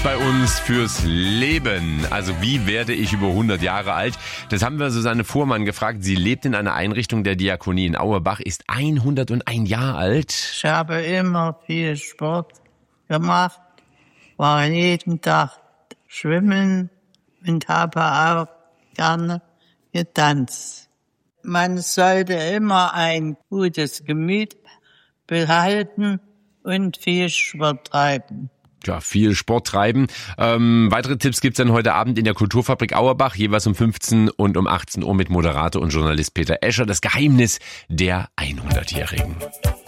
Bei uns fürs Leben. Also wie werde ich über 100 Jahre alt? Das haben wir Susanne Fuhrmann gefragt. Sie lebt in einer Einrichtung der Diakonie in Auerbach, ist 101 Jahre alt. Ich habe immer viel Sport gemacht, war jeden Tag schwimmen und habe auch gerne getanzt. Man sollte immer ein gutes Gemüt behalten und viel Sport treiben. Ja, viel Sport treiben. Weitere Tipps gibt's dann heute Abend in der Kulturfabrik Auerbach, jeweils um 15 und um 18 Uhr mit Moderator und Journalist Peter Escher. Das Geheimnis der 100-Jährigen.